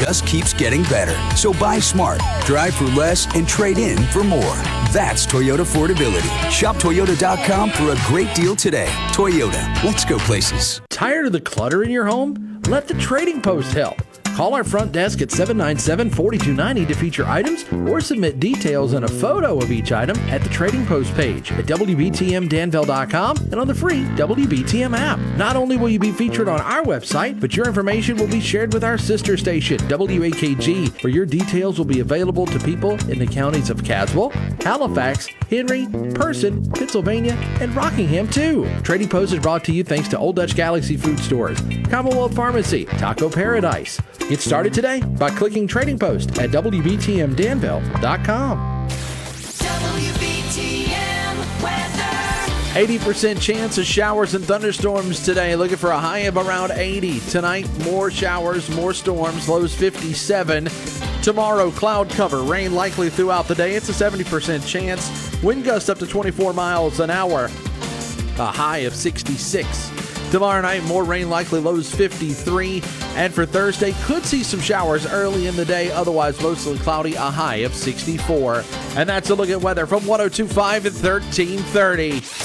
just keeps getting better. So buy smart, drive for less, and trade in for more. That's Toyota affordability. Shop Toyota.com for a great deal today. Toyota, let's go places. Tired of the clutter in your home? Let the Trading Post help. Call our front desk at 797-4290 to feature items or submit details and a photo of each item at the Trading Post page at WBTMDanville.com and on the free WBTM app. Not only will you be featured on our website, but your information will be shared with our sister station, WAKG, where your details will be available to people in the counties of Caswell, Halifax, Henry, Person, Pennsylvania, and Rockingham, too. Trading Post is brought to you thanks to Old Dutch Galaxy Food Stores, Commonwealth Pharmacy, Taco Paradise. Get started today by clicking Trading Post at WBTMDanville.com. WBTM weather. 80% chance of showers and thunderstorms today. Looking for a high of around 80. Tonight, more showers, more storms, lows 57. Tomorrow, cloud cover, rain likely throughout the day. It's a 70% chance. Wind gusts up to 24 miles an hour. A high of 66. Tomorrow night, more rain likely, lows 53. And for Thursday, could see some showers early in the day, otherwise mostly cloudy, a high of 64. And that's a look at weather from 102.5 at 1330.